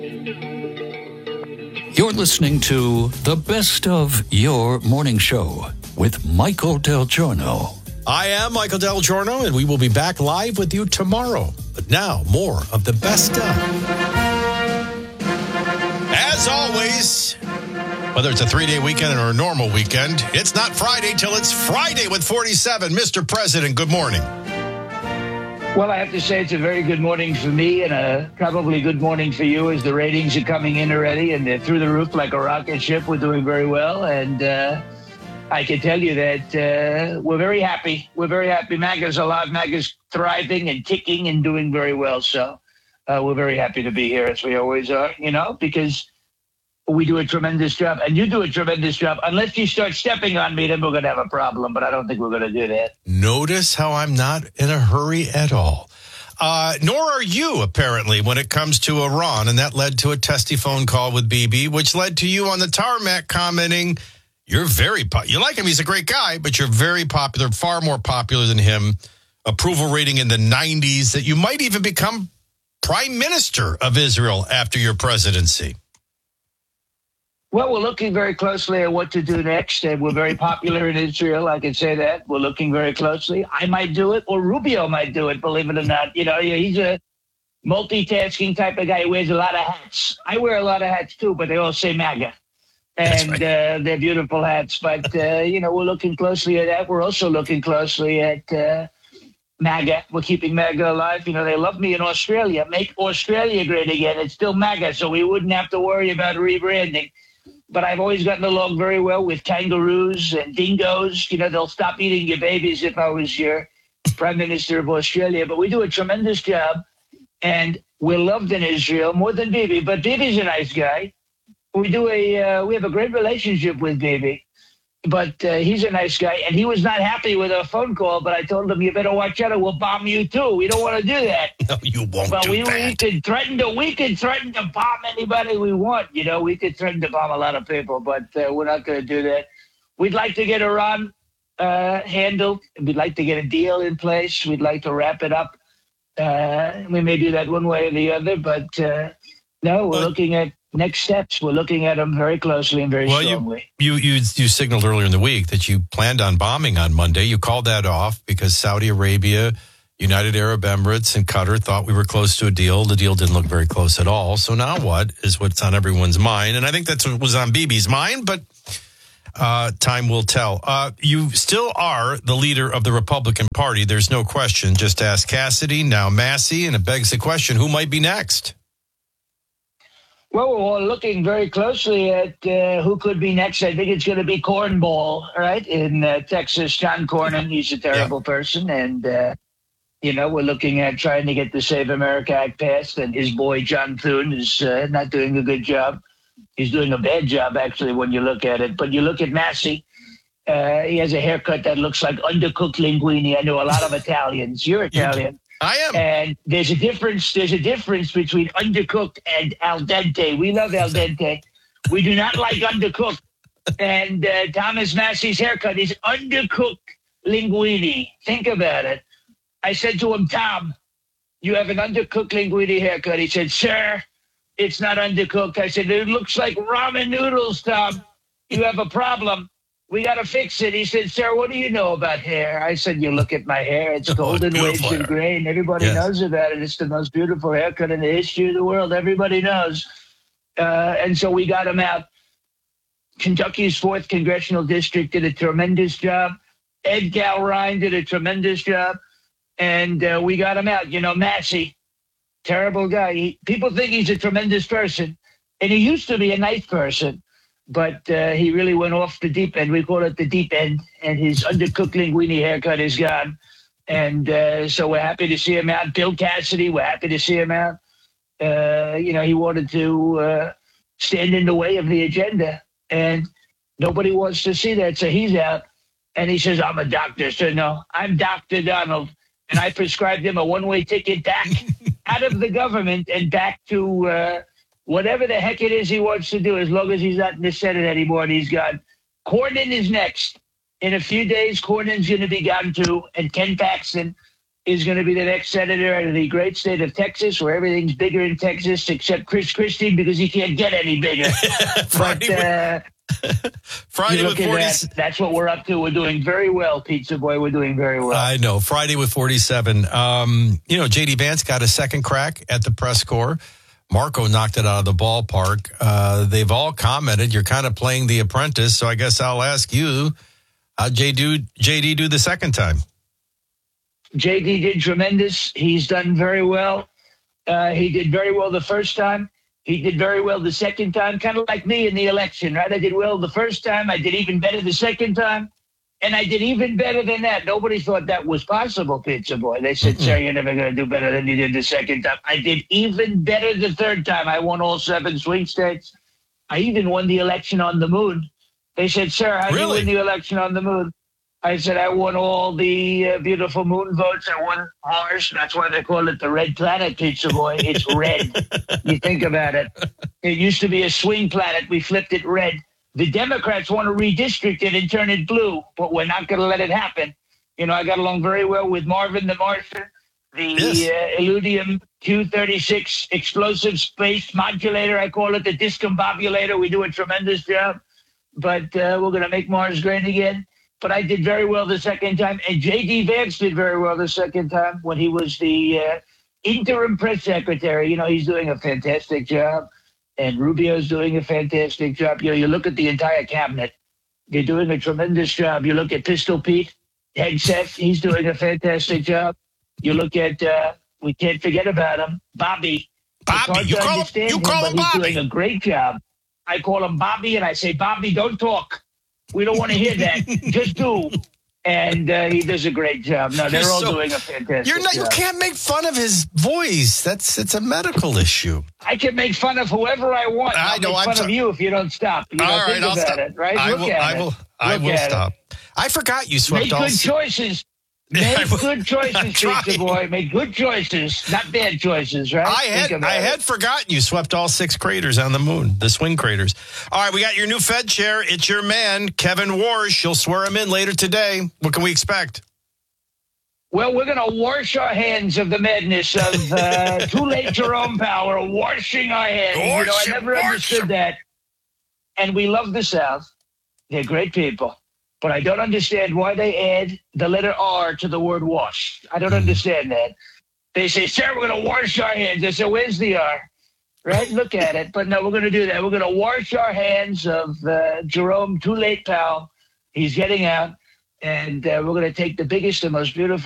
You're listening to the best of your morning show with Michael Del Giorno. I am Michael Del Giorno, and we will be back live with you tomorrow. But now, more of the best of. As always, whether it's a 3-day weekend or a normal weekend, it's not Friday till it's Friday with 47. Mr. President, good morning. Well, I have to say it's a very good morning for me and a probably good morning for you as the ratings are coming in already and they're through the roof like a rocket ship. We're doing very well. And I can tell you that we're very happy. We're very happy. MAGA's alive. MAGA's thriving and ticking and doing very well. So we're very happy to be here as we always are, because we do a tremendous job, and you do a tremendous job. Unless you start stepping on me, then we're going to have a problem, but I don't think we're going to do that. Notice how I'm not in a hurry at all. Nor are you, apparently, when it comes to Iran, and that led to a testy phone call with Bibi, which led to you on the tarmac commenting, you're very you like him, he's a great guy, but you're very popular, far more popular than him. Approval rating in the 90s, that you might even become prime minister of Israel after your presidency. Well, we're looking very closely at what to do next, and we're very popular in Israel. I can say that. We're looking very closely. I might do it, or Rubio might do it, believe it or not. He's a multitasking type of guy. He wears a lot of hats. I wear a lot of hats, too, but they all say MAGA. And they're beautiful hats. But, we're looking closely at that. We're also looking closely at MAGA. We're keeping MAGA alive. They love me in Australia. Make Australia great again. It's still MAGA, so we wouldn't have to worry about rebranding. But I've always gotten along very well with kangaroos and dingoes. They'll stop eating your babies if I was your prime minister of Australia. But we do a tremendous job, and we're loved in Israel more than Bibi. But Bibi's a nice guy. We have a great relationship with Bibi, but he's a nice guy. And he was not happy with our phone call, but I told him, you better watch out or we'll bomb you too. We don't want to do that. No, you won't but do that. We could threaten to bomb anybody we want. We could threaten to bomb a lot of people, but we're not going to do that. We'd like to get Iran handled. We'd like to get a deal in place. We'd like to wrap it up. We may do that one way or the other, but no, we're looking at next steps. We're looking at them very closely and very strongly. You signaled earlier in the week that you planned on bombing on Monday. You called that off because Saudi Arabia, United Arab Emirates, and Qatar thought we were close to a deal. The deal didn't look very close at all. So now what is what's on everyone's mind? And I think that's what was on Bibi's mind, but time will tell. You still are the leader of the Republican Party. There's no question. Just ask Cassidy, now Massey, and it begs the question, who might be next? Well, we're all looking very closely at who could be next. I think it's going to be Cornball, right, in Texas. John Cornyn, he's a terrible person. And, we're looking at trying to get the Save America Act passed. And his boy, John Thune, is not doing a good job. He's doing a bad job, actually, when you look at it. But you look at Massey. He has a haircut that looks like undercooked linguine. I know a lot of Italians. You're Italian. I am. And there's a difference between undercooked and al dente. We love al dente. We do not like undercooked. And Thomas Massey's haircut is undercooked linguine. Think about it. I said to him, Tom, you have an undercooked linguine haircut. He said, sir, it's not undercooked. I said, it looks like ramen noodles, Tom. You have a problem. We got to fix it. He said, sir, what do you know about hair? I said, you look at my hair. It's golden, waves, and gray, and everybody knows about it. It's the most beautiful haircut in the history of the world. Everybody knows. And so we got him out. Kentucky's 4th Congressional District did a tremendous job. Ed Galrine did a tremendous job. And we got him out. Massey, terrible guy. People think he's a tremendous person. And he used to be a nice person. But he really went off the deep end. We call it the deep end. And his undercooked linguine haircut is gone. And so we're happy to see him out. Bill Cassidy, we're happy to see him out. He wanted to stand in the way of the agenda. And nobody wants to see that. So he's out. And he says, I'm a doctor. So no, I'm Dr. Donald. And I prescribed him a one-way ticket back out of the government and back to whatever the heck it is he wants to do, as long as he's not in the Senate anymore and he's gone. Cornyn is next. In a few days, Cornyn's going to be gone too, and Ken Paxton. is going to be the next senator out of the great state of Texas, where everything's bigger in Texas except Chris Christie because he can't get any bigger. Friday with 40. That's what we're up to. We're doing very well, Pizza Boy. We're doing very well. I know. Friday with 47. J.D. Vance got a second crack at the press corps. Marco knocked it out of the ballpark. They've all commented you're kind of playing The Apprentice, so I guess I'll ask you, how'd JD do the second time? JD did tremendous. He's done very well. He did very well the first time. He did very well the second time, kind of like me in the election, right? I did well the first time. I did even better the second time. And I did even better than that. Nobody thought that was possible, Pizza Boy. They said, sir, you're never going to do better than you did the second time. I did even better the third time. I won all 7 swing states. I even won the election on the moon. They said, sir, how do you win the election on the moon? I said, I won all the beautiful moon votes. I won Mars. That's why they call it the red planet, Pizza Boy. It's red. You think about it. It used to be a swing planet. We flipped it red. The Democrats want to redistrict it and turn it blue, but we're not going to let it happen. I got along very well with Marvin the Martian, the Illudium Q-36 explosive space modulator. I call it the discombobulator. We do a tremendous job, but we're going to make Mars great again. But I did very well the second time, and J.D. Vance did very well the second time when he was the interim press secretary. He's doing a fantastic job, and Rubio's doing a fantastic job. You look at the entire cabinet. They're doing a tremendous job. You look at Pistol Pete, Hegseth, he's doing a fantastic job. You look at, we can't forget about him, Bobby. Bobby, you call him Bobby. He's doing a great job. I call him Bobby, and I say, Bobby, don't talk. We don't want to hear that. Just do. And he does a great job. No, they're all doing a fantastic job. You can't make fun of his voice. It's a medical issue. I can make fun of whoever I want. I'll make fun of you if you don't stop. You all right, I'll stop. It, right? I will stop. I forgot you swept Make all. Good choices. Make good choices, Pizza Boy. Make good choices, not bad choices, right? I had forgotten you swept all 6 craters on the moon, the swing craters. All right, we got your new Fed chair. It's your man, Kevin Warsh. You'll swear him in later today. What can we expect? Well, we're going to wash our hands of the madness of too late Jerome Powell, washing our hands. I never understood that. And we love the South. They're great people. But I don't understand why they add the letter R to the word wash. I don't understand that. They say, sir, we're going to wash our hands. I say, where's the R? Right? Look at it. But no, we're going to do that. We're going to wash our hands of Jerome Too Late Powell. He's getting out. And we're going to take the biggest and most beautiful